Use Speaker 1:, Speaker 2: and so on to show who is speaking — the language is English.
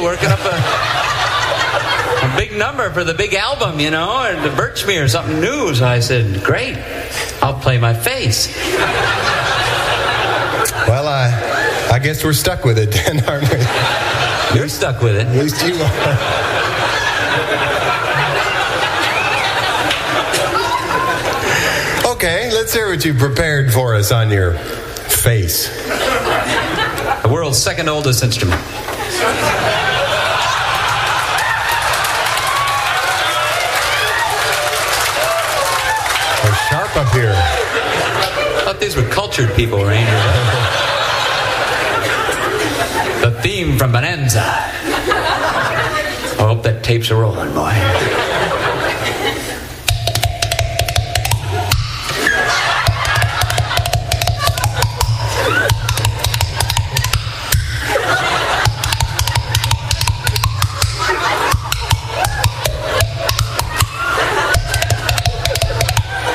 Speaker 1: working up a big number for the big album, you know, or the Birchmere or something new. So I said, great, I'll play my face.
Speaker 2: Well, I guess we're stuck with it then, aren't we?
Speaker 1: You're stuck with it.
Speaker 2: At least you are. Okay, let's hear what you prepared for us on your face.
Speaker 1: The world's second oldest instrument.
Speaker 2: We're sharp up here.
Speaker 1: I thought these were cultured people, Ranger. The theme from Bonanza. I hope that tape's a rolling, boy.